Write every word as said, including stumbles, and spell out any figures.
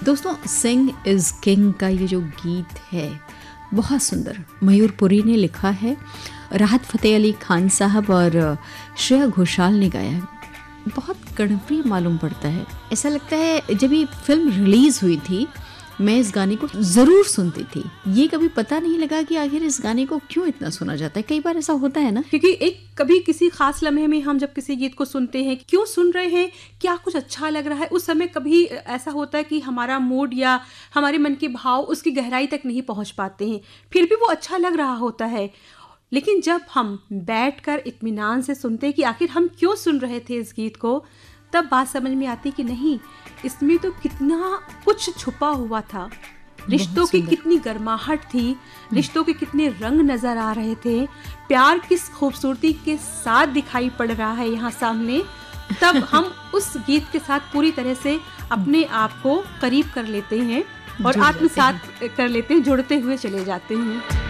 दोस्तों, सिंग is king का ये जो गीत है बहुत सुंदर, मयूर पुरी ने लिखा है, राहत फ़तेह अली खान साहब और श्रेया घोषाल ने गाया है। बहुत कड़वी मालूम पड़ता है। ऐसा लगता है जब ये फिल्म रिलीज़ हुई थी मैं इस गाने को ज़रूर सुनती थी। ये कभी पता नहीं लगा कि आखिर इस गाने को क्यों इतना सुना जाता है। कई बार ऐसा होता है ना, क्योंकि एक कभी किसी खास लम्हे में हम जब किसी गीत को सुनते हैं, क्यों सुन रहे हैं, क्या कुछ अच्छा लग रहा है, उस समय कभी ऐसा होता है कि हमारा मूड या हमारे मन के भाव उसकी गहराई तक नहीं पहुंच पाते हैं, फिर भी वो अच्छा लग रहा होता है। लेकिन जब हम बैठकर इत्मीनान से सुनते हैं कि आखिर हम क्यों सुन रहे थे इस गीत को, तब बात समझ में आती कि नहीं, इसमें तो कितना कुछ छुपा हुआ था। रिश्तों की कितनी गर्माहट थी, रिश्तों के कितने रंग नजर आ रहे थे, प्यार किस खूबसूरती के साथ दिखाई पड़ रहा है यहाँ सामने। तब हम उस गीत के साथ पूरी तरह से अपने आप को करीब कर लेते हैं और आत्मसात कर लेते हैं, जुड़ते हुए चले जाते हैं।